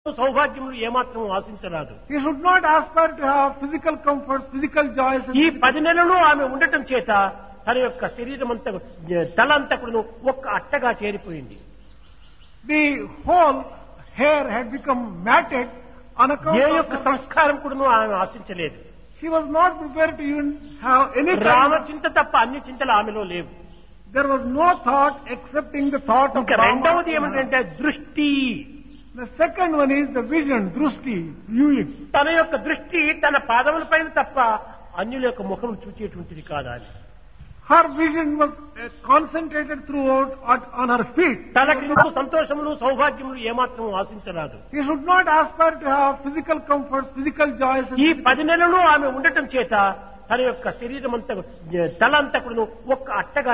సౌభాగ్యములు ఏమాత్రం ఆశించరాదు. He should not aspire to have physical comforts, physical joys. ఈ 10 నెలలు ఆమె ఉండటం చేత తన యొక్క శరీరం అంతా తలంతా కూడా ఒక్క అట్టగా చేరిపోయింది. The whole hair had become matted on account A of యొక్క సంస్కారం కూడా ఆమె ఆశించలేదు. She was not prepared to even have any రామచింత తప్ప అన్ని చింతలు ఆమెలో లేవు. There was no thought excepting the thought of ఇంకా Rama. రెండవది ఏమిటంటే దృష్టి. The second one is the vision, drusti, viewing. తన యొక్క దృష్టి తన పాదములపైన తప్ప అన్యుల యొక్క ముఖం చూచేటువంటిది కాదా అని. Her vision was concentrated throughout on her feet. తనకి సంతోషములు సౌభాగ్యములు ఏమాత్రం ఆశించరాదు. He should not aspire to have physical comforts, physical joys. ఈ 10 నెలలు ఆమె ఉండటం చేత తన యొక్క శరీరం అంతా తలంతా కూడా ఒక్క అట్టగా